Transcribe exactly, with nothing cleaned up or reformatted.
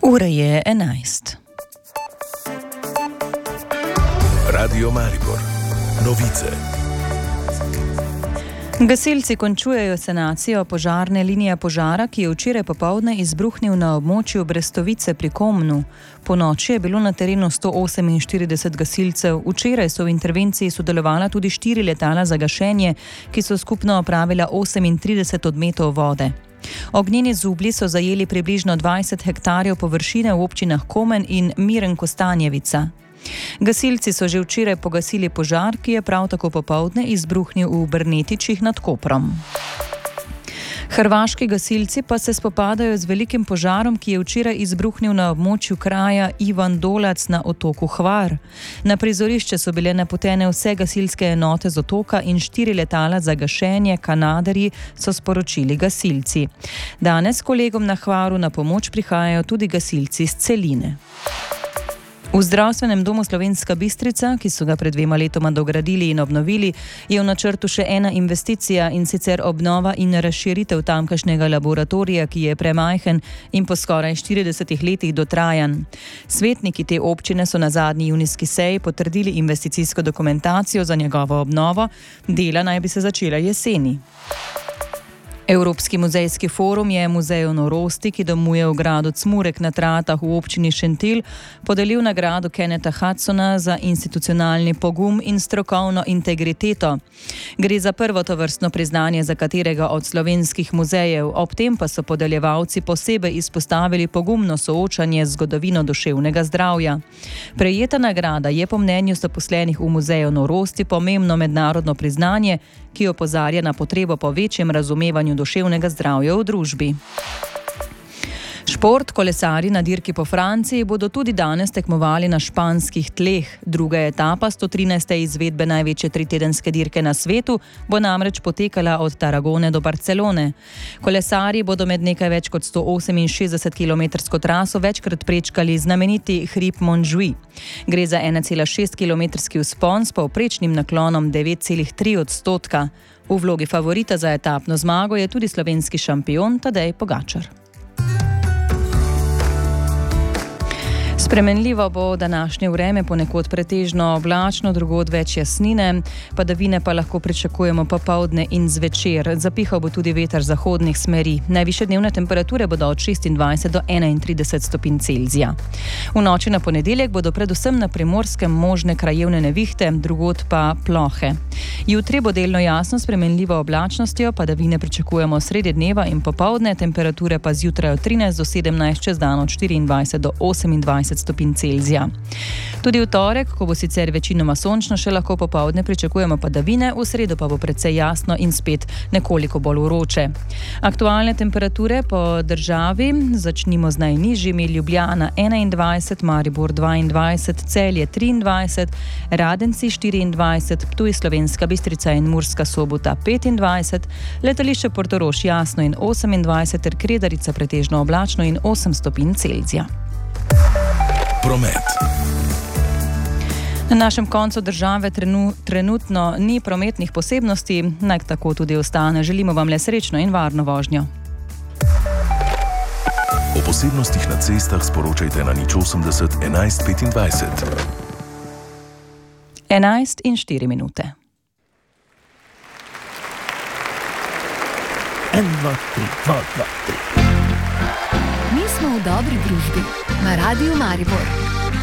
Ura je enajst. Radio Maribor. Novice. Gasilci končujejo sanacijo požarne linije požara, ki je včeraj popoldne izbruhnil na območju Brestovice pri Komnu. Ponoči je bilo na terenu sto oseminštirideset gasilcev. Včeraj so v intervenciji sodelovala tudi štiri letala za gašenje, ki so skupno opravila osemintrideset odmetov vode. Ognjeni zublji so zajeli približno dvajset hektarjev površine v občinah Komen in Miren-Kostanjevica. Gasilci so že včeraj pogasili požar, ki je prav tako popoldne izbruhnil v Brnetičih nad Koprom. Hrvaški gasilci pa se spopadajo z velikim požarom, ki je včeraj izbruhnil na območju kraja Ivan Dolac na otoku Hvar. Na prizorišče so bile napotene vse gasilske enote z otoka in štiri letala za gašenje, kanaderji, so sporočili gasilci. Danes kolegom na Hvaru na pomoč prihajajo tudi gasilci z celine. V zdravstvenem domu Slovenska Bistrica, ki so ga pred dvema letoma dogradili in obnovili, je v načrtu še ena investicija, in sicer obnova in razširitev tamkajšnjega laboratorija, ki je premajhen in po skoraj štiridesetih letih dotrajan. Svetniki te občine so na zadnji junijski seji potrdili investicijsko dokumentacijo za njegovo obnovo, dela naj bi se začela jeseni. Evropski muzejski forum je Muzeju norosti, ki domuje v gradu Cmurek na Tratah v občini Šentilj, podelil nagrado Kennetha Hudsona za institucionalni pogum in strokovno integriteto. Gre za prvo tovrstno priznanje za katerega od slovenskih muzejev, ob tem pa so podeljevalci posebej izpostavili pogumno soočanje z zgodovino duševnega zdravja. Prejeta nagrada je po mnenju zaposlenih v Muzeju norosti pomembno mednarodno priznanje, ki opozarja na potrebo po večjem razumevanju duševnega zdravja v družbi. Šport, kolesarji na dirki po Franciji bodo tudi danes tekmovali na španskih tleh. Druga etapa sto trinajste izvedbe največje tritedenske dirke na svetu bo namreč potekala od Tarragone do Barcelone. Kolesarji bodo med nekaj več kot sto oseminšestdeset kilometrsko traso večkrat prečkali znameniti hrib Montjuïc. Gre za ena cela šest kilometrski vzpon s povprečnim naklonom devet celih tri odstotka. V vlogi favorita za etapno zmago je tudi slovenski šampion Tadej Pogačar. Spremenljivo bo današnje vreme, ponekod pretežno oblačno, drugod več jasnine, padavine pa lahko pričakujemo popoldne in zvečer. Zapihal bo tudi veter zahodnih smeri. Najvišje dnevne temperature bodo od šestindvajset do enaintrideset stopinj Celzija. V noči na ponedeljek bodo predvsem na Primorskem možne krajevne nevihte, drugod pa plohe. Jutri bo delno jasno s spremenljivo oblačnostjo, padavine pričakujemo sredi dneva in popoldne, temperature pa zjutraj od trinajst do sedemnajst, čez dan od štiriindvajset do osemindvajset stopinj Celzija. Tudi v torek, ko bo sicer večinoma sončno, še lahko popoldne pričakujemo padavine, v sredo pa bo precej jasno in spet nekoliko bolj vroče. Aktualne temperature po državi začnimo z najnižjimi: Ljubljana enaindvajset, Maribor dvaindvajset, Celje triindvajset, Radenci štiriindvajset, Ptuj, Slovenska Bistrica in Murska Sobota petindvajset, letališče Portorož jasno in osemindvajset ter Kredarica pretežno oblačno in osem stopinj Celzija. Promet. Na našem koncu države trenu, trenutno ni prometnih posebnosti, naj tako tudi ostane. Želimo vam le srečno in varno vožnjo. O posebnostih na cestah sporočajte na nič osemdeset enajst petindvajset. enajst in štiri minute. En, dva, tri, dva, dva, tri. Mi smo v dobri družbi na Radiu Maribor.